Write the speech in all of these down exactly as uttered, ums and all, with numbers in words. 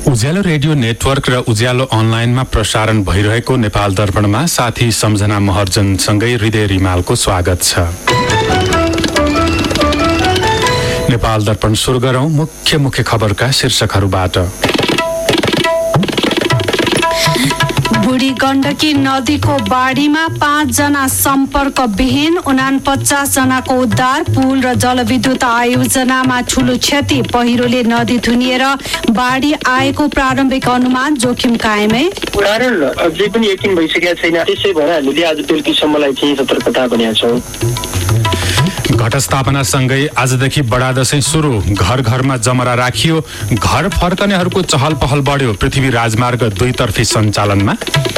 उज्यालो radio network र उज्यालो अनलाइनमा प्रसारण भइरहेको नेपाल दर्पणमा साथी सम्झना महर्जनसँगै हृदय रिमालको स्वागत छ। नेपाल दर्पण सुरु गरौं मुख्य मुख्य खबरका शीर्षकहरूबाट। बुढी गण्डकी नदीको बाढीमा पाँच जना सम्पर्क विहीन, उनापचास जनाको उद्धार। पुल र जलविद्युत आयोजनामा ठूलो क्षति, पहिरोले नदी थुनिएर बाढी आएको प्रारम्भिक अनुमान, जोखिम कायमै। उदाहरण अझै पनि यकिन भइसकेका छैन, त्यसै भएर हामीले आज बेलुकीसम्मलाई चाहिँ सतर्कता भनेका छौँ। घटस्थापनासँगै आजदेखि बडा दशैं सुरु, घर घरमा जमरा राखियो, घर फर्कनेहरूको चहल पहल बढ्यो। पृथ्वी राजमार्ग दुईतर्फी सञ्चालनमा।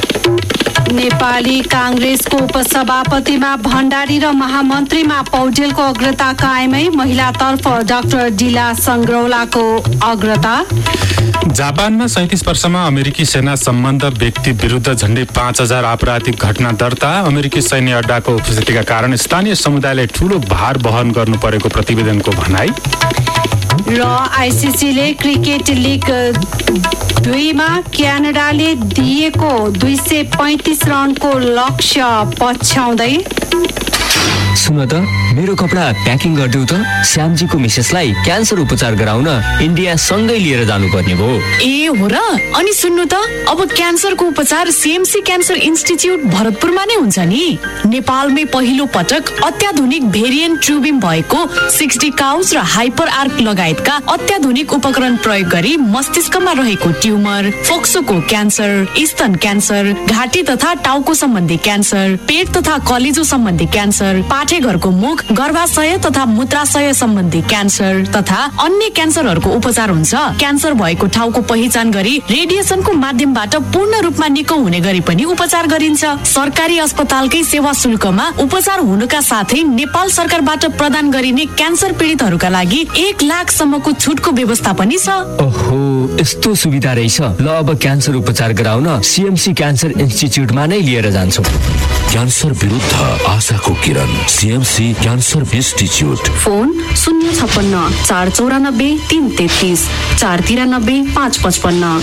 नेपाली कांग्रेसको उपसभापतिमा भण्डारी र महामन्त्रीमा पौडेलको अग्रता कायमै, महिलातर्फ डाक्टर डिला संग्रौलाको अग्रता। जापानमा सैंतीस वर्षमा अमेरिकी सेना सम्बन्ध व्यक्ति विरुद्ध झण्डै पाँच हजार आपराधिक घटना दर्ता। अमेरिकी सैन्य अड्डाको उपस्थितिका कारण स्थानीय समुदायले ठूलो भार वहन गर्नु परेको प्रतिवेदनको भनाई। र आइसिसीले क्रिकेट लिग दुईमा क्यानाडाले दिएको दुई सय पैंतिस रनको लक्ष्य पछ्याउँदै। सुन त, मेरो कपडा प्याकिङ गरिदेऊ त। श्यामजीको मिसेसलाई क्यान्सर उपचार गराउन इन्डिया सँगै लिएर जानुपर्ने भयो। ए हो र? अनि सुन्नु त, अब क्यान्सरको उपचार सीएमसी क्यान्सर इन्स्टिच्युट भरतपुरमा नै हुन्छ नि। नेपालमै पहिलो पटक अत्याधुनिक भेरिएन्ट ट्युबिङ भएको सिक्सटी काउस र हाइपर आर्क लगायतका अत्याधुनिक उपकरण प्रयोग गरी मस्तिष्कमा रहेको ट्युमर, फोक्सोको क्यान्सर, स्तन क्यान्सर, घाँटी तथा टाउको सम्बन्धी क्यान्सर, पेट तथा कलेजो सम्बन्धी क्यान्सर, पाठेघरको मुख, गर्भाशय तथा मूत्राशय सम्बन्धी क्यान्सर तथा अन्य क्यान्सरहरूको उपचार हुन्छ। क्यान्सर भएको ठाउँको पहिचान गरी रेडिएसनको माध्यमबाट पूर्ण रूपमा निको हुने गरी पनि उपचार गरिन्छ। सरकारी अस्पतालकै सेवा शुल्कमा उपचार हुनुका साथै नेपाल सरकारबाट प्रदान गरिने क्यान्सर पीडितहरूका लागि एक लाख सम्मको छुटको व्यवस्था पनि छ। ओहो, यस्तो सुविधा रहेछ। ल, अब क्यान्सर उपचार गराउन सीएमसी क्यान्सर इन्स्टिच्युटमा नै लिएर जान्छौँ। क्यान्सर विरुद्ध आशाको किरण, सीएमसी क्यान्सर इन्स्टिच्युट। फोन शून्य छप्पन्न चार चौरानब्बे तीन तेत्तिस चार तिरानब्बे पाँच पचपन्न।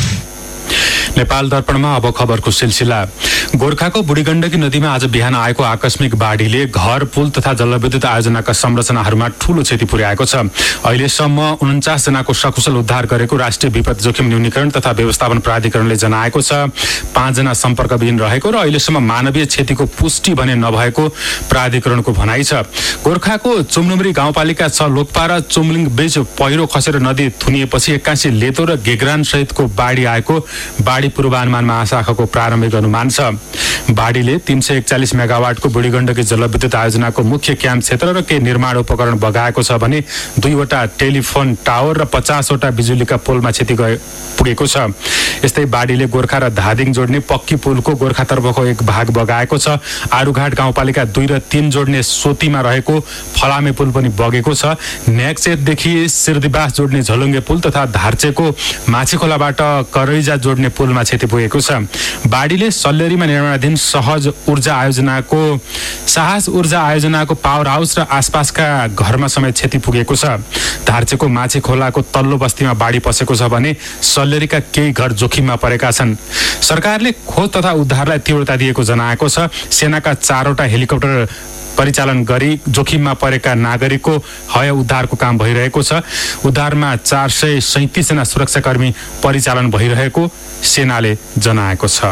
नेपाल दर्पणमा अब खबरको सिलसिला। गोर्खाको बुढीगण्डकी नदीमा आज बिहान आएको आकस्मिक बाढीले घर, पुल तथा जलविद्युत आयोजनाका संरचनाहरूमा ठूलो क्षति पुर्याएको छ। अहिलेसम्म उन्चास जनाको सकुशल उद्धार गरेको राष्ट्रिय विपद जोखिम न्यूनीकरण तथा व्यवस्थापन प्राधिकरणले जनाएको छ। पाँचजना सम्पर्कविहीन रहेको र अहिलेसम्म मानवीय क्षतिको पुष्टि भने नभएको प्राधिकरणको भनाइ छ। गोर्खाको चुम्लुमरी गाउँपालिका छ लोकपा र चुम्लिङ बीच पहिरो खसेर नदी थुनिएपछि एक्कासी लेतो र गेग्रान सहितको बाढी आएको बाढी पूर्वानुमान महाशाखाको प्रारम्भिक अनुमान छ। बाढीले तीन सय एकचालिस मेगावाटको बुढीगण्डकी जलविद्युत आयोजनाको मुख्य क्याम्प क्षेत्र र केही निर्माण उपकरण बगाएको छ भने दुईवटा टेलिफोन टावर र पचासवटा बिजुलीका पोलमा क्षति पुगेको छ। यस्तै बाढीले गोर्खा र धादिङ जोड्ने पक्की पुलको गोर्खातर्फको एक भाग बगाएको छ। आरुघाट गाउँपालिका दुई र तीन जोड्ने सोतीमा रहेको फलामे पुल पनि बगेको छ। न्याक्चेतदेखि सिर्दिबास जोड्ने झलुङ्गे पुल तथा धार्चेको माछीखोलाबाट करैजा जोड्ने पुलमा क्षति पुगेको छ। बाढीले सल्लेरीमा निर्माणाधीन सहज ऊर्जा आयोजनाको साहस ऊर्जा आयोजनाको पावर हाउस र आसपासका घरमा समेत क्षति पुगेको छ। धार्चेको माछी खोलाको तल्लो बस्तीमा बाढी पसेको छ भने सल्लेरीका केही घर जोखिममा परेका छन्। सरकारले खोज तथा उद्धारलाई तीव्रता दिएको जनाएको छ। सेनाका चारवटा हेलिकप्टर परिचालन गरी जोखिममा परेका नागरिकको हय उद्धारको काम भइरहेको छ। उद्धारमा चार सय सैतिस जना सुरक्षाकर्मी परिचालन भइरहेको सेनाले जनाएको छ।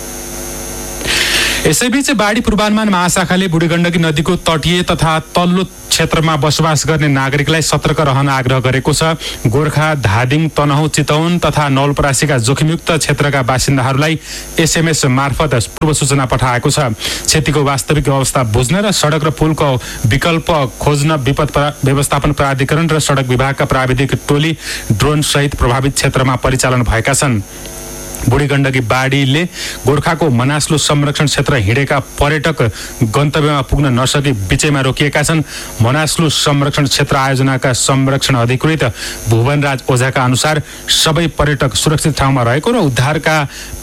यसैबीच बाढी पूर्वानुमान महाशाखाले बुढीगण्डकी नदीको तटीय तथा तल्लो क्षेत्रमा बसोबास गर्ने नागरिकलाई सतर्क रहन आग्रह गरेको छ। गोर्खा, धादिङ, तनहुँ, चितवन तथा नवलपरासीका जोखिमयुक्त क्षेत्रका बासिन्दाहरूलाई एसएमएस मार्फत पूर्व सूचना पठाएको छ। क्षतिको वास्तविक अवस्था बुझ्न र सडक र पुलको विकल्प खोज्न विपद व्यवस्थापन प्राधिकरण र सडक विभागका प्राविधिक टोली ड्रोन सहित प्रभावित क्षेत्रमा परिचालन भएका छन्। बुढीगण्डकी बाढीले गोर्खाको मनास्लु संरक्षण क्षेत्र हिँडेका पर्यटक गन्तव्यमा पुग्न नसकी बिचैमा रोकिएका छन्। मनास्लु संरक्षण क्षेत्र आयोजनाका संरक्षण अधिकृत भुवनराज ओझाका अनुसार सबै पर्यटक सुरक्षित ठाउँमा रहेको र उद्धारका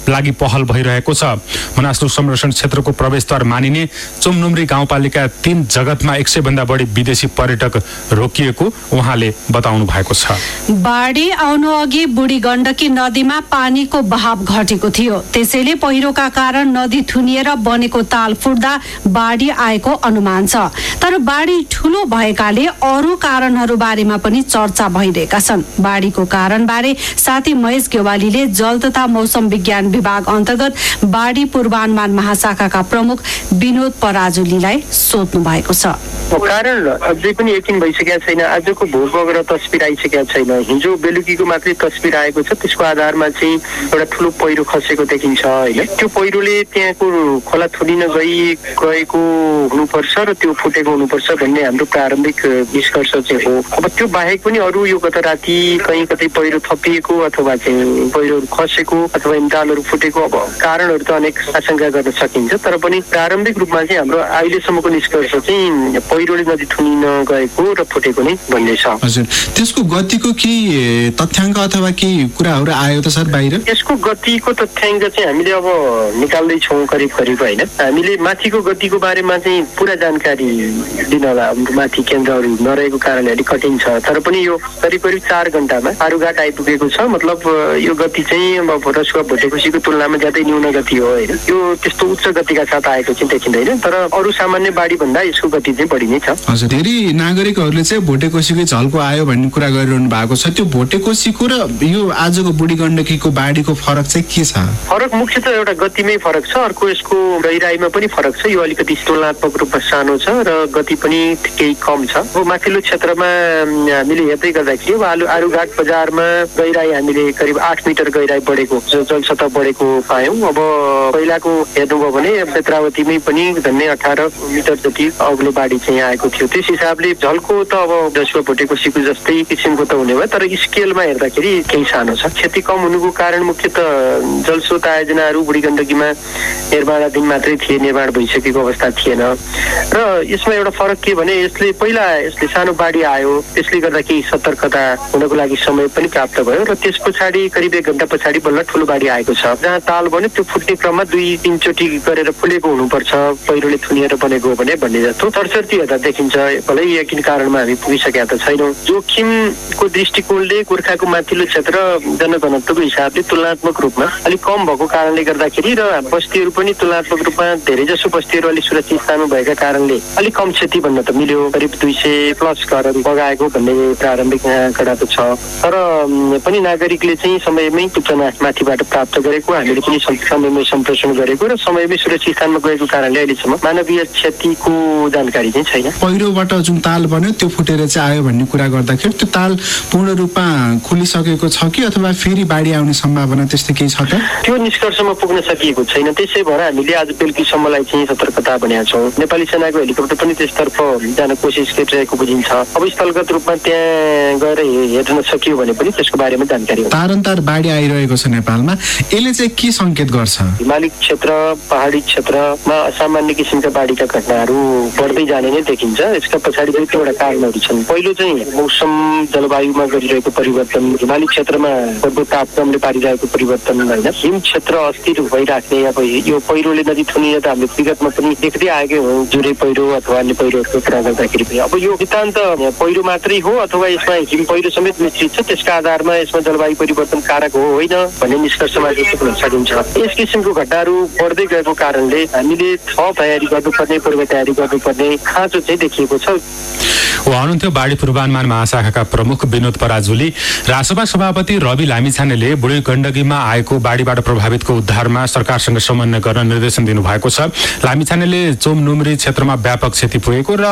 लागि पहल भइरहेको छ। मनासलु संरक्षण क्षेत्रको प्रवेशद्वार मानिने चोमनुम्री गाउँपालिका तीन जगतमा एक सय भन्दा बढी विदेशी पर्यटक रोकिएको उहाँले बताउनु भएको छ। बाढी आउनु अघि बुढी गण्डकी नदीमा पानीको बहाव घटेको थियो, त्यसैले पहिरोका कारण नदी थुनिएर बनेको ताल फुट्दा बाढी आएको अनुमान छ। तर बाढी ठूलो भएकाले अरू कारणहरू बारेमा पनि चर्चा भइरहेका छन्। बाढीको कारण बारे साथी महेश गेवालीले जल तथा मौसम विज्ञान विभाग अन्तर्गत बाढी पूर्वानुमान महाशाखाका प्रमुख विनोद पराजुलीलाई सोध्नु भएको छ। कारण अझै पनि यकिन भइसकेका छैन। आजको भूगर्भ तस्बिर आइसकेका छैन। हिजो बेलुकीको मात्रै तस्बिर आएको छ, त्यसको आधारमा चाहिँ एउटा ठुलो पहिरो खसेको देखिन्छ होइन। त्यो पहिरोले त्यहाँको खोला थुनिन गई गएको हुनुपर्छ र त्यो फुटेको हुनुपर्छ भन्ने हाम्रो प्रारम्भिक निष्कर्ष चाहिँ हो। अब त्यो बाहेक पनि अरू यो गत राति कहीँ कतै पहिरो थपिएको अथवा चाहिँ पहिरोहरू खसेको अथवा इन्टालहरू फुटेको अब कारणहरू त अनेक आशंका गर्न सकिन्छ। तर पनि प्रारम्भिक रूपमा चाहिँ हाम्रो अहिलेसम्मको निष्कर्ष चाहिँ पहिरोले नदी थुनिन गएको र फुटेको नै भन्ने छ। हजुर, त्यसको गतिको केही तथ्याङ्क अथवा केही कुराहरू आयो त सर बाहिर? यसको गतिको तथ्याङ्क चाहिँ हामीले अब निकाल्दै छौँ करिब करिब होइन। हामीले माथिको गतिको बारेमा चाहिँ पुरा जानकारी दिनलाई माथि केन्द्रहरू नरहेको कारणले अलिक कठिन छ। तर पनि यो करिब करिब चार घण्टामा आरुघाट आइपुगेको छ। मतलब यो गति चाहिँ अब रसुवा भोटेकोसीको तुलनामा ज्यादै न्यून गति हो होइन। यो त्यस्तो उच्च गतिका साथ आएको चाहिँ देखिँदैन। तर अरू सामान्य बाढी भन्दा यसको गति चाहिँ बढी नै छ। हजुर, धेरै नागरिकहरूले चाहिँ भोटेकोसीकै झल्को आयो भन्ने कुरा गरिरहनु भएको छ। त्यो भोटेकोसीको र यो आजको बुढी गण्डकीको बाढीको फरक चाहिँ के छ? फरक मुख्यतः एउटा गतिमै फरक छ, अर्को यसको गहिराईमा पनि फरक छ। यो अलिकति तुलनात्मक रूपमा सानो छ र गति पनि केही कम छ। अब माथिल्लो क्षेत्रमा हामीले हेर्दै गर्दाखेरि अब आलु आरुघाट बजारमा गहिराई हामीले करिब आठ मिटर गहिराई बढेको जलसतह बढेको पायौँ। अब पहिलाको हेर्नुभयो भने पेत्रावतीमै पनि झन्डै अठार मिटर जति अग्लो बाढी चाहिँ आएको थियो। त्यस हिसाबले झल्को त अब जसको भोटेकोसीको जस्तै किसिमको त हुने भयो, तर स्केलमा हेर्दाखेरि केही सानो छ। क्षति कम हुनुको कारण मुख्यतः जलस्रोत आयोजनाहरू बुढी गण्डकीमा निर्माणाधीन मात्रै थिए, निर्माण भइसकेको अवस्था थिएन। र यसमा एउटा फरक के भने यसले पहिला यसले सानो बाढी आयो, त्यसले गर्दा केही सतर्कता हुनको लागि समय पनि प्राप्त भयो र त्यस पछाडि करिब एक घण्टा पछाडि बल्ल ठुलो बाढी आएको छ। जहाँ ताल बन्यो त्यो फुट्ने क्रममा दुई तिनचोटि गरेर फुलेको हुनुपर्छ, पहिरोले थुनिएर बनेको हो भने भन्ने जस्तो चर्चर्ती हेर्दा देखिन्छ। भलै यकिन कारणमा हामी पुगिसकेका त छैनौँ। जोखिमको दृष्टिकोणले गोर्खाको माथिल्लो क्षेत्र जनघनत्वको हिसाबले तुलनात्मक रूपमा अलिक कम भएको कारणले गर्दाखेरि र बस्तीहरू पनि तुलनात्मक रूपमा धेरै जसो बस्तीहरू अलिक सुरक्षित स्थानमा भएका कारणले अलिक कम क्षति भन्न त मिल्यो। करिब दुई सय प्लस घरहरू बगाएको भन्ने प्रारम्भिक आँकडा त छ। तर पनि नागरिकले चाहिँ समयमै सूचना माथिबाट प्राप्त गरेको, हामीले पनि समयमै सम्प्रेषण गरेको र समयमै सुरक्षित स्थानमा गएको कारणले अहिलेसम्म मानवीय क्षतिको जानकारी चाहिँ छैन। पहिरोबाट जुन ताल बन्यो त्यो फुटेर चाहिँ आयो भन्ने कुरा गर्दाखेरि त्यो ताल पूर्ण रूपमा खुलिसकेको छ कि अथवा फेरि बाढी आउने सम्भावना त्यस्तै केही छ त? त्यो निष्कर्षमा पुग्न सकिएको छैन। त्यसै भएर हामीले आज बेलुकीसम्मलाई चाहिँ सतर्कता भनेका छौँ। नेपाली सेनाको हेलिकप्टर पनि त्यसतर्फ जान कोसिस गरिरहेको बुझिन्छ। अब स्थलगत रूपमा त्यहाँ गएर हेर्न सकियो भने पनि त्यसको बारेमा जानकारी हो। तारन्तार बाढी आइरहेको छ नेपालमा, यसले चाहिँ के सङ्केत गर्छ? हिमाली क्षेत्र, पहाडी क्षेत्रमा असामान्य किसिमका बाढीका घटनाहरू बढ्दै जाने नै देखिन्छ। यसका पछाडि दुई तिनवटा कारणहरू छन्। पहिलो चाहिँ मौसम जलवायुमा गरिरहेको परिवर्तन, हिमाली क्षेत्रमा बढ्दो तापक्रमले पारिरहेको परिवर्तन होइन, हिम क्षेत्र अस्थिर भइराख्ने। अब यो पहिरोले नदी थुनिने त हामीले विगतमा पनि देख्दै आएकै हौँ, जुरे पहिरो अथवा अन्य पहिरोहरूको कुरा गर्दाखेरि पनि। अब यो नितान्त पहिरो मात्रै हो अथवा यसमा हिम पहिरो समेत मिश्रित छ, त्यसका आधारमा यसमा जलवायु परिवर्तन कारक हो होइन भन्ने निष्कर्षमा पुग्न सकिन्छ। यस किसिमको घटनाहरू बढ्दै गएको कारणले हामीले थप तयारी गर्नुपर्ने, पूर्व तयारी गर्नुपर्ने खाँचो चाहिँ देखिएको छ। उहाँ हुनुहुन्थ्यो बाढी पूर्वानुमान महाशाखाका प्रमुख विनोद पराजुली। रासपा सभापति रवि लामिछानेले बुढी गण्डकीमा आएको बाढीबाट प्रभावितको उद्धारमा सरकारसँग समन्वय गर्न निर्देशन दिनुभएको छ। लामिछानेले चोमनुम्री क्षेत्रमा व्यापक क्षति पुगेको र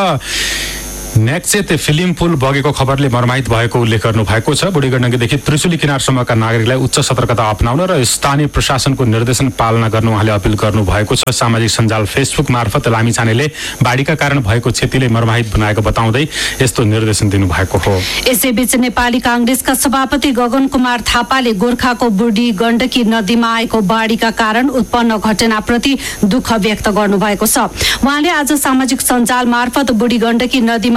नेक्सेत फिल्म पुल बगेको खबरले मर्माहित भएको उल्लेख गर्नु भएको छ। बुढी गण्डकीदेखि त्रिशुली किनारसम्मका नागरिकलाई उच्च सतर्कता अपनाउन र स्थानीय प्रशासनको निर्देशन पालना गर्न उहाँले अपिल गर्नु भएको छ। सामाजिक सञ्जाल फेसबुक मार्फत लामिछानेले बाढीका कारण भएको क्षतिले मर्माहित बनाएको बताउँदै यस्तो निर्देशन दिनुभएको हो। यसैबीच नेपाली कांग्रेसका सभापति गगन कुमार थापाले गोर्खाको बुढी गण्डकी नदीमा आएको बाढीका कारण उत्पन्न घटनाप्रति दुःख व्यक्त गर्नुभएको छ। उहाँले आज सामाजिक सञ्जाल मार्फत बुढी गण्डकी नदीमा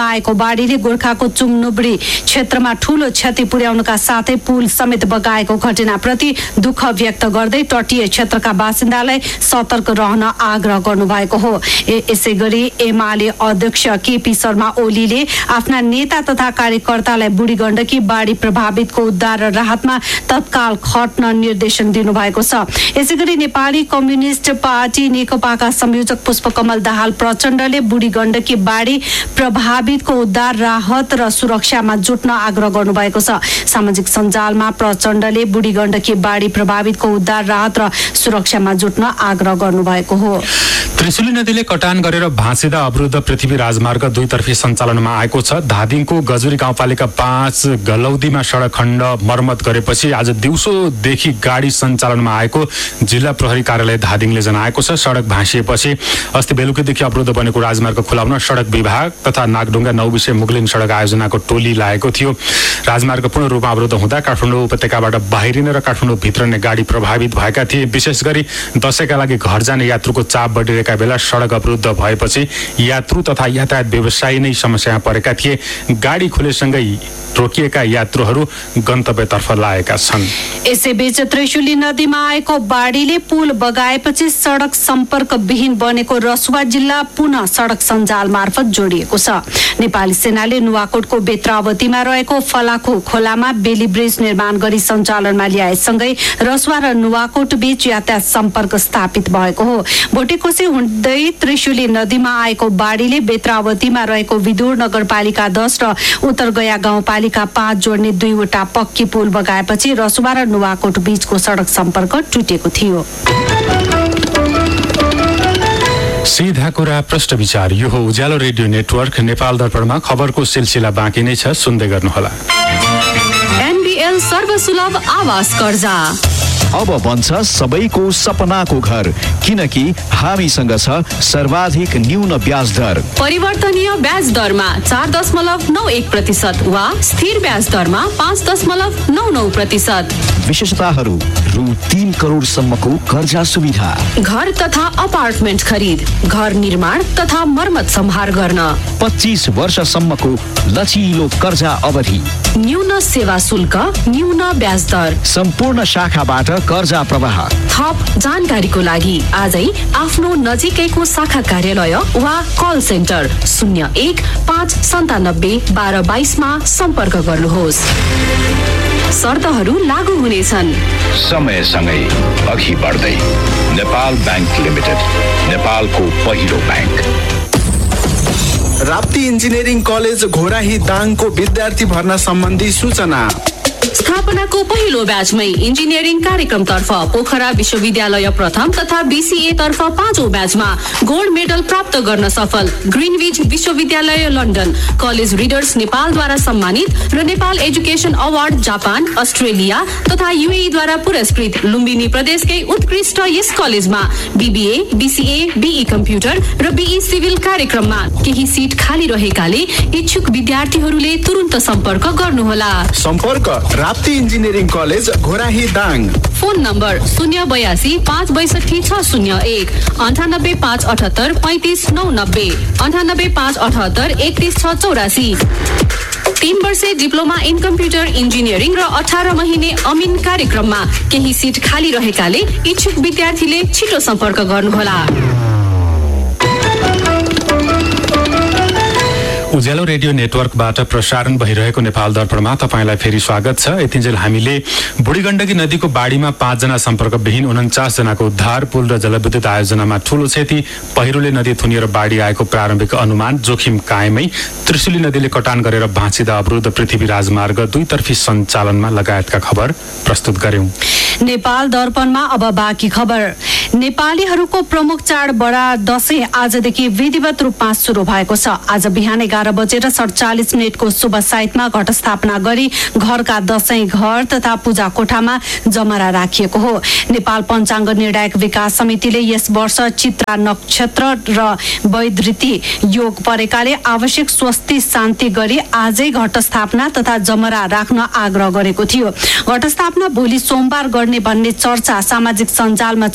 आएको बाढीले गोर्खाको चुमनुबडी क्षेत्रमा ठूलो क्षति पुर्याउनुका साथै पुल समेत बगाएको घटनाप्रति दुःख व्यक्त गर्दै तटीय क्षेत्रका बासिन्दालाई सतर्क रहन आग्रह गर्नुभएको हो। यसै गरी एमाले अध्यक्ष केपी शर्मा ओलीले आफ्ना नेता तथा कार्यकर्तालाई बुढी गण्डकी बाढी प्रभावितको उद्धार र राहतमा तत्काल खट्न निर्देशन दिनुभएको छ। यसै गरी नेपाली कम्युनिस्ट पार्टी नेकपाका संयोजक पुष्पकमल दाहाल प्रचण्डले बुढी गण्डकी बाढी प्रभावितको उद्धार राहत र सुरक्षामा जुट्न आग्रह गर्नुभएको छ। सामाजिक सञ्जालमा प्रचण्डले बुढी गण्डकी बाढी प्रभावितको उद्धार राहत र सुरक्षामा जुट्न आग्रह गर्नुभएको हो। त्रिशुली नदीले कटान गरेर भाँसिँदा अवरुद्ध पृथ्वी राजमार्ग दुईतर्फी सञ्चालनमा आएको छ। धादिङको गजुरी गाउँपालिका पाँच गलौदीमा सडक खण्ड मर्मत गरेपछि आज दिउँसोदेखि गाडी सञ्चालनमा आएको जिल्ला प्रहरी कार्यालय धादिङले जनाएको छ। सडक भाँसिएपछि अस्ति बेलुकीदेखि अवरुद्ध बनेको राजमार्ग खुलाउन सडक विभाग तथा नागढुङ्गा नौबिसे मुगलिन सडक आयोजनाको टोली लागेको थियो। राजमार्ग पूर्ण रूपमा अवरुद्ध हुँदा काठमाडौँ उपत्यकाबाट बाहिरिने र काठमाडौँ भित्रने गाडी प्रभावित भएका थिए। विशेष गरी दशैंका लागि घर जाने यात्रुको चाप बढिरहेका बेला सडक अवरुद्ध भएपछि यात्रु तथा यातायात व्यवसायी नै समस्यामा परेका थिए। गाडी खुलेसँगै रोकिएका यात्रुहरू गन्तव्यतर्फ लागेका छन्। यसैबीच त्रिशुली नदीमा आएको बाढीले पुल बगाएपछि सडक सम्पर्क विहीन बनेको रसुवा जिल्ला पुनः सडक सञ्जाल मार्फत जोडिएको छ। नेपाली सेनाले नुवाकोटको बेत्रावतीमा रहेको फलाखु खोलामा बेली ब्रिज निर्माण गरी सञ्चालनमा ल्याएसँगै रसुवा र नुवाकोट बीच यातायात सम्पर्क स्थापित भएको हो। भोटेकोशी हुँदै त्रिशुली नदीमा आएको बाढीले बेत्रावतीमा रहेको विदुर नगरपालिका दस र उत्तर गया गाउँपालिका पाँच जोड्ने दुईवटा पक्की पुल बगाएपछि रसुवा र नुवाकोट बीचको सडक सम्पर्क टुटेको थियो। सीधा कुरा प्रश्न विचार यो हो उज्यालो रेडियो नेटवर्क नेपाल दर्पणमा खबरको सिलसिला बाँकी नै छ, सुन्दै गर्नुहोला। एनबीएल सर्वसुलभ आवास कर्जा अब बन्छ सबैको सपनाको घर, किनकि हामीसँग छ सर्वाधिक न्यून ब्याज दर। परिवर्तनीय ब्याज दरमा चार दशमलव नौ एक प्रतिशत वा स्थिर ब्याज दरमा पाँच दशमलव नौ नौ प्रतिशत। विशेषताहरू रु तीन करोडसम्मको कर्जा सुविधा, घर तथा अपार्टमेन्ट खरिद, घर निर्माण तथा मर्मत सम्हार गर्न, पच्चीस वर्षसम्मको लचिलो कर्जा अवधि, न्यून सेवा शुल्क, न्यून ब्याज दर, सम्पूर्ण शाखाबाट कर्जा प्रवाह। थप जानकारीको लागि आजै आफ्नो नजिकैको शाखा कार्यालय वा कल सेन्टर शून्य एक पाँच सन्तानब्बे बाह्र बाइसमा सम्पर्क गर्नुहोस्। शर्तहरू लागू हुनेछन्। समयसँगै अघि बढ्दै नेपाल ब्याङ्क लिमिटेड, नेपालको पहिलो bank. Rapti engineering college Ghorahi दाङको विद्यार्थी भर्ना सम्बन्धी सूचना। स्थापनाको पहिलो ब्याचमै इन्जिनियरिङ कार्यक्रमतर्फ पोखरा विश्वविद्यालय प्रथम तथा बीसीए तर्फ पाँचौं ब्याचमा गोल्ड मेडल प्राप्त गर्न सफल ग्रिनविच विश्वविद्यालय लन्डन, कलेज रिडर्स नेपालद्वारा सम्मानित र Nepal education award Japan, Australia तथा युएई द्वारा पुरस्कृत लुम्बिनी प्रदेशकै उत्कृष्ट यस कलेजमा बीबीए, बीसीए, बीई कम्प्युटर र बीई सिभिल कार्यक्रममा केही सिट खाली रहेकाले इच्छुक विद्यार्थीहरूले तुरुन्त सम्पर्क गर्नुहोला। सम्पर्क Rapti engineering college Ghorahi Dang. Phone number शून्य बयासी पाँच बैसठी छ शून्य एक, अन्ठानब्बे पाँच अठहत्तर पैँतिस नौ नब्बे, अन्ठानब्बे पाँच अठहत्तर एकतिस छ चौरासी। तीन वर्षे डिप्लोमा इन कम्प्युटर इन्जिनियरिङ र अठार महिने अमिन कार्यक्रममा केही सिट खाली रहेकाले इच्छुक विद्यार्थीले छिटो सम्पर्क गर्नुहोला। उज्यालो रेडियो नेटवर्कबाट प्रसारण भइरहेको नेपाल दर्पणमा तपाईँलाई फेरि स्वागत छ। यतिन्जेल हामीले बुढी गण्डकी नदीको बाढीमा पाँचजना सम्पर्कविहीन उन्चास जनाको उद्धार, पुल र जलविद्युत आयोजनामा ठूलो क्षति, पहिरोले नदी थुनिएर बाढी आएको प्रारम्भिक अनुमान, जोखिम कायमै, त्रिशुली नदीले कटान गरेर भाँचिँदा अवरुद्ध पृथ्वी राजमार्ग दुईतर्फी सञ्चालनमा लगायतका खबर प्रस्तुत गर्यौं। नेपाल दर्पणमा अब बाँकी खबर। नेपालीहरूको प्रमुख चाड बडा दशैं आजदेखि विधिवत रूपमा सुरु भएको छ। आज बिहान एघार बजेर सडचालिस मिनटको शुभ साइतमा घट स्थापना गरी घरका दशैं घर तथा पूजा कोठामा जमरा राखिएको हो। नेपाल पञ्चाङ्ग निर्णायक विकास समितिले यस वर्ष चित्रा नक्षत्र र वैधृति योग परेकाले आवश्यक स्वस्ति शान्ति गरी आजै घट स्थापना तथा जमरा राख्न आग्रह गरेको थियो। घट स्थापना भोलि सोमबार गर्ने भन्ने चर्चा सामाजिक सञ्जालमा चलेपछि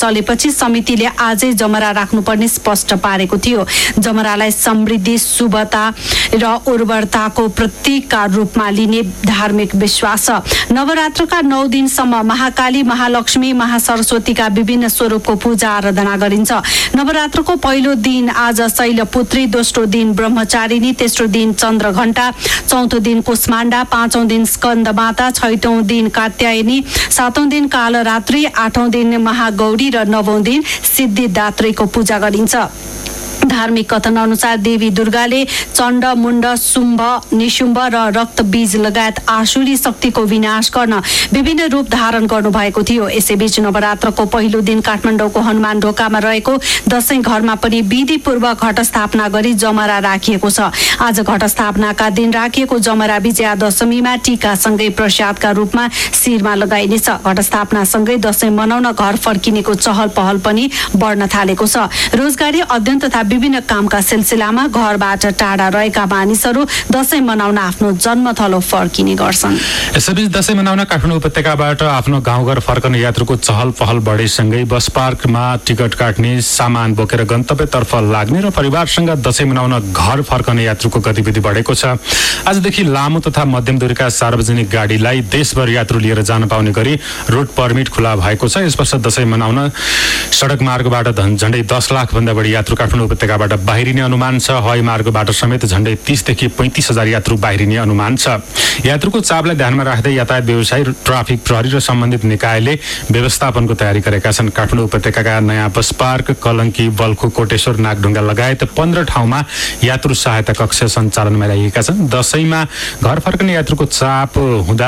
भएपछि समितिले आजै जमरा राख्नुपर्ने स्पष्ट पारेको थियो। जमरालाई समृद्धि, शुभता र उर्वरताको प्रतीकका रूपमा लिने धार्मिक विश्वास छ। नवरात्रका नौ दिनसम्म महाकाली, महालक्ष्मी, महासरस्वतीका विभिन्न स्वरूपको पूजा आराधना गरिन्छ। नवरात्रको पहिलो दिन आज शैलपुत्री, दोस्रो दिन ब्रह्मचारिणी, तेस्रो दिन चन्द्रघण्टा, चौथो दिन कुष्माण्डा, पाँचौं दिन स्कन्दमाता, छैटौं दिन कात्यायनी, सातौं दिन कालरात्रि, आठौं दिन महागौरी र नवौं दिन सिद्धिदात्रीको पूजा गरिन्छ। धार्मिक कथन अनुसार देवी दुर्गाले चण्ड, मुण्ड, शुम्भ, निशुम्भ र रक्तबीज लगायत आसुरी शक्तिको विनाश गर्न विभिन्न रूप धारण गर्नु भएको थियो। यसैबीच नवरात्रको पहिलो दिन काठमाडौँको हनुमान ढोकामा रहेको दशैं घरमा पनि विधिपूर्वक घटस्थापना गरी जमरा राखिएको छ। आज घटस्थापनाका दिन राखिएको जमरा विजया दशमीमा टीकासँगै प्रसादका रूपमा शिरमा लगाइनेछ। घटस्थापनासँगै दशैं मनाउन घर फर्किनेको चहल पहल पनि बढ्न थालेको छ। रोजगारी, अध्ययन तथा विभिन्न कामका सिलसिलामा घरबाट टाढा रहेका मानिसहरू दशैं मनाउन आफ्नो जन्मथलो फर्किने गर्छन्। यसैबीच दशैं मनाउन काठमाडौँ उपत्यकाबाट आफ्नो गाउँघर फर्कने यात्रुको चहल पहल बढेसँगै बस पार्कमा टिकट काट्ने, सामान बोकेर गन्तव्यतर्फ लाग्ने र परिवारसँग दशैं मनाउन घर फर्कने यात्रुको गतिविधि बढेको छ। आजदेखि लामो तथा मध्यम दूरीका सार्वजनिक गाडीलाई देशभर यात्रु लिएर जान पाउने गरी रोड पर्मिट खुला भएको छ। यस वर्ष दशैं मनाउन सडक मार्गबाट झण्डै दस लाख भन्दा बढी यात्रु काठमाडौँ उपत्यकाबाट बाहिरिने अनुमान छ। हवाई मार्गबाट समेत झण्डै तीसदेखि पैंतिस हजार यात्रु बाहिरिने अनुमान छ। यात्रुको चापलाई ध्यानमा राख्दै यातायात व्यवसायी, ट्राफिक प्रहरी र सम्बन्धित निकायले व्यवस्थापनको तयारी गरेका छन्। काठमाडौँ उपत्यकाका नयाँ बस पार्क, कलङ्की, बल्खु, कोटेश्वर, नागढुङ्गा लगायत पन्ध्र ठाउँमा यात्रु सहायता कक्ष सञ्चालनमा ल्याइएका छन्। दशैंमा घर फर्कने यात्रुको चाप हुँदा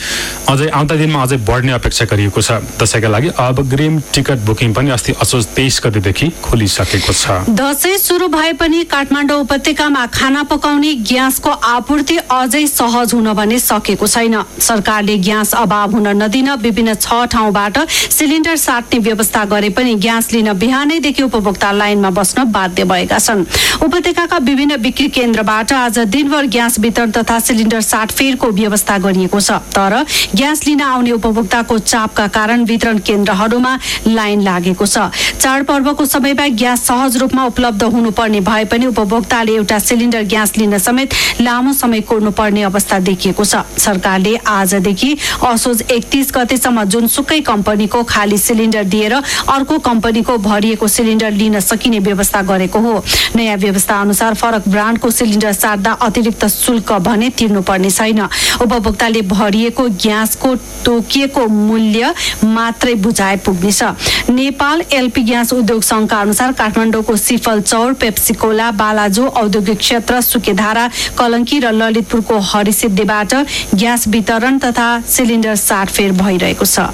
अझै आउँदा दिनमा अझै बढ्ने अपेक्षा गरिएको छ। दशैंका लागि अग्रिम टिकट बुकिङ पनि अस्ति असोज तेइस गतेदेखि खोलिसकेको छ। दशैं सुरु भए पनि काठमाडौँ उपत्यकामा खाना पकाउने ग्यासको आपूर्ति अझै सहज हुन भने सकेको छैन। सरकारले ग्यास अभाव हुन नदिन विभिन्न छ ठाउँबाट सिलिन्डर साट्ने व्यवस्था गरे पनि ग्यास लिन बिहानैदेखि उपभोक्ता लाइनमा बस्न बाध्य भएका छन्। उपत्यकाका विभिन्न बिक्री केन्द्रबाट आज दिनभर ग्यास वितरण तथा सिलिन्डर साटफेरको व्यवस्था गरिएको छ। तर ग्यास लिन आउने उपभोक्ताको चापका कारण वितरण केन्द्रहरूमा लाइन लागेको छ। चाडपर्वको समयमा ग्यास सहज रूपमा उपलब्ध हुनुपर्ने भए पनि उपभोक्ताले एउटा सिलिन्डर ग्यास लिन समेत लामो समय कोर्नुपर्ने अवस्था देखिएको छ। सरकारले आजदेखि असोज एकतीस गतेसम्म जुनसुकै कम्पनीको खाली सिलिन्डर दिएर अर्को कम्पनीको भरिएको सिलिन्डर लिन सकिने व्यवस्था गरेको हो। नयाँ व्यवस्था अनुसार फरक ब्रान्डको सिलिन्डर साट्दा अतिरिक्त शुल्क भने तिर्नुपर्ने छैन। उपभोक्ताले भरिएको ग्यासको तोकिएको मूल्य मात्रै बुझाए पुग्नेछ। नेपाल एलपी ग्यास उद्योग संघका अनुसार काठमाडौँको सिफल चौर, पेप्सिकोला, बालाजु औद्योगिक क्षेत्र, सुकेधारा, कलङ्की र ललितपुरको हरिसिद्धिबाट ग्यास वितरण तथा सिलिन्डर साटफेर भइरहेको छ।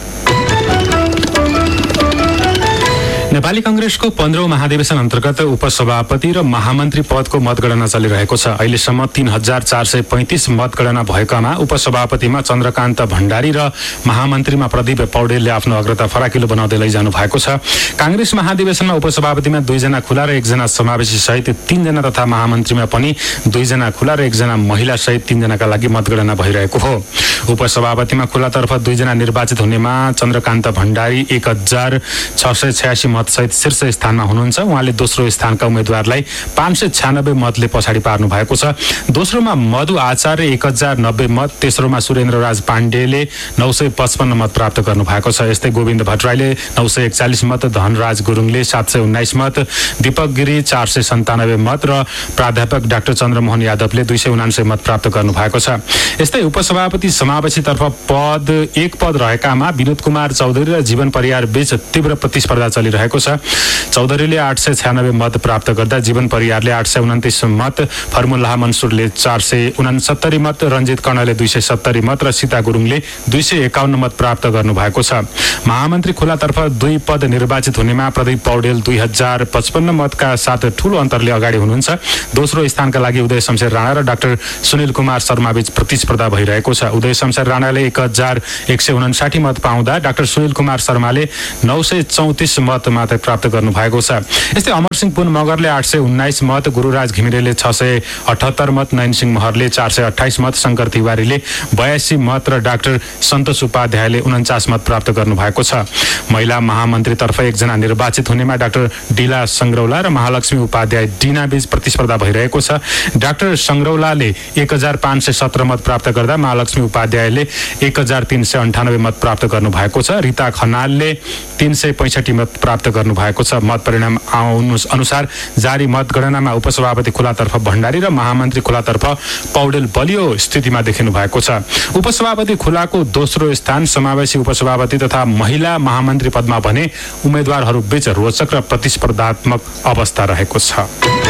नेपाली कांग्रेसको पन्ध्रौं महाधिवेशन अन्तर्गत उपसभापति र महामन्त्री पदको मतगणना चलिरहेको छ। अहिलेसम्म तीन हजार चार सय पैंतिस मतगणना भएकामा उपसभापतिमा चन्द्रकान्त भण्डारी र महामन्त्रीमा प्रदीप पौडेलले आफ्नो अग्रता फराकिलो बनाउँदै लैजानु भएको छ। कांग्रेस महाधिवेशनमा उपसभापतिमा दुईजना खुला र एकजना समावेशी सहित तीनजना तथा महामन्त्रीमा पनि दुईजना खुला र एकजना महिला सहित तीनजनाका लागि मतगणना भइरहेको हो। उपसभापतिमा खुलातर्फ दुईजना निर्वाचित हुनेमा चन्द्रकान्त भण्डारी एक हजार छ सय छयासी मत सहित शीर्ष स्थानमा हुनुहुन्छ। उहाँले दोस्रो स्थानका उम्मेद्वारलाई पाँच सय छ्यानब्बे मतले पछाडि पार्नु भएको छ। दोस्रोमा मधु आचार्य एक हजार नब्बे मत, तेस्रोमा सुरेन्द्र राज पाण्डेले नौ सय पचपन्न मत प्राप्त गर्नु भएको छ। यस्तै गोविन्द भट्टराईले नौ सय एकचालिस मत, धनराज गुरुङले सात सय उन्नाइस मत, दीपक गिरी चार सय सन्तानब्बे मत र प्राध्यापक डाक्टर चन्द्रमोहन यादवले दुई सय उनान्सय मत प्राप्त गर्नु भएको छ। यस्तै उपसभापति समावेशीतर्फ पद एक पद रहेकामा विनोद कुमार चौधरी र जीवन परियार बीच तीव्र प्रतिस्पर्धा चलिरहेको छ। चौधरीले आठ सय छ्यानब्बे मत प्राप्त गर्दा जीवन परियारले आठ सय उन्तिस मत, फर्मुल्लाह मन्सुरले चार सय उनसत्तरी मत, रञ्जित कर्णले दुई सय सत्तरी मत र सीता गुरुङले दुई सय एकाउन्न मत प्राप्त गर्नु भएको छ। महामन्त्री खुलातर्फ दुई पद निर्वाचित हुनेमा प्रदीप पौडेल दुई हजार पचपन्न मतका साथ ठूलो अन्तरले अगाडि हुनुहुन्छ। दोस्रो स्थानका लागि उदय शमशेर राणा र डाक्टर सुनिल कुमार शर्मा बीच प्रतिस्पर्धा भइरहेको छ। उदय शमशेर राणाले एक हजार एक सय उनासाठी मत पाउँदा डाक्टर सुनिल कुमार शर्माले नौ सय चौतिस मतमा मात्रै प्राप्त गर्नु भएको छ। यस्तै अमरसिंह पुन मगरले आठ सय उन्नाइस मत, गुरुराज घिमिरेले छ सय अठहत्तर मत, नयनसिंह महरले चार सय अठाइस मत, शङ्कर तिवारीले बयासी मत र डाक्टर सन्तोष उपाध्यायले उन्चास मत प्राप्त गर्नु भएको छ। महिला महामन्त्रीतर्फ एकजना निर्वाचित हुनेमा डाक्टर डिला सङ्ग्रौला र महालक्ष्मी उपाध्याय डिना बीच प्रतिस्पर्धा भइरहेको छ। डाक्टर सङ्ग्रौलाले एक हजार पाँच सय सत्र मत प्राप्त गर्दा महालक्ष्मी उपाध्यायले एक हजार तीन सय अन्ठानब्बे मत प्राप्त गर्नु भएको छ। रिता खनालले तीन सय पैँसठी मत प्राप्त गर्नु भएको छ। मत परिणाम अनुसार जारी मतगणनामा उपसभापति खुलातर्फ भण्डारी र महामन्त्री खुलातर्फ पौडेल बलियो स्थितिमा देखिनु भएको छ। उपसभापति खुलाको दोस्रो स्थान, समावेशी उपसभापति तथा महिला महामन्त्री पदमा भने उम्मेद्वारहरू बीच रोचक र प्रतिस्पर्धात्मक अवस्था रहेको छ।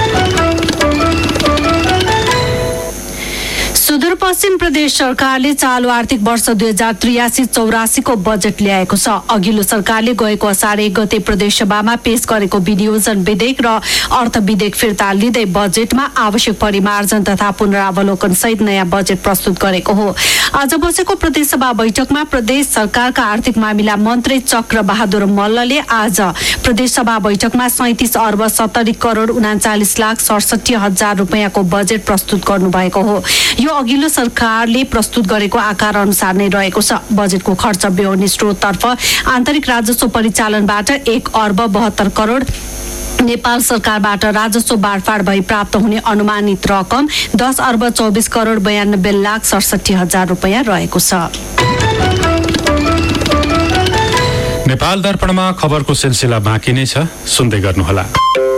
सुदूरपश्चिम प्रदेश सरकारले चालु आर्थिक वर्ष दुई हजार त्रियासी चौरासीको बजेट ल्याएको छ। अघिल्लो सरकारले गएको असार एक गते प्रदेशसभामा पेश गरेको विनियोजन विधेयक र अर्थ विधेयक फिर्ता लिँदै बजेटमा आवश्यक परिमार्जन तथा पुनरावलोकन सहित नयाँ बजेट प्रस्तुत गरेको हो। आज बसेको प्रदेशसभा बैठकमा प्रदेश सरकारका आर्थिक मामिला मन्त्री चक्र बहादुर मल्लले आज प्रदेशसभा बैठकमा सैतिस अर्ब सत्तरी करोड उनाचालिस लाख सडसठी हजार रुपियाँको बजेट प्रस्तुत गर्नुभएको हो। यो अघिल्लो सरकारले प्रस्तुत गरेको आकार अनुसार नै रहेको छ। बजेटको खर्च बेहोर्ने स्रोततर्फ आन्तरिक राजस्व परिचालनबाट एक अर्ब बहत्तर करोड, नेपाल सरकारबाट राजस्व बाँडफाँड भई प्राप्त हुने अनुमानित रकम दस अर्ब चौबिस करोड बयानब्बे लाख सडसठी हजार रुपियाँ रहेको छ। नेपाल दर्पणमा खबरको सिलसिला बाँकी नै छ, सुन्दै गर्नुहोला।